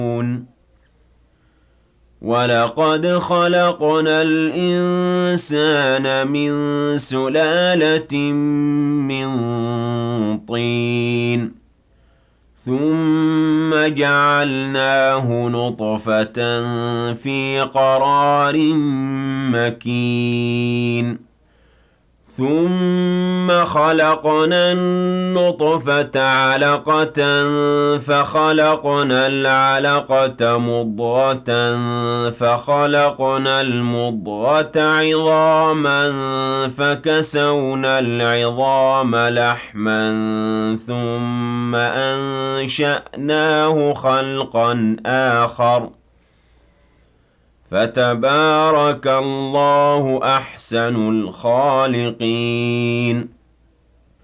وَلَقَدْ خَلَقْنَا الْإِنسَانَ مِن سُلَالَةٍ مِّن طِينٍ ثُمَّ جَعَلْنَاهُ نُطْفَةً فِي قَرَارٍ مَّكِينٍ ثُمَّ خَلَقْنَا النُّطْفَةَ عَلَقَةً فَخَلَقْنَا الْعَلَقَةَ مُضْغَةً فَخَلَقْنَا الْمُضْغَةَ عِظَامًا فَكَسَوْنَا الْعِظَامَ لَحْمًا ثُمَّ أَنشَأْنَاهُ خَلْقًا آخَرَ ۚ فَتَبَارَكَ اللَّهُ أَحْسَنُ الْخَالِقِينَ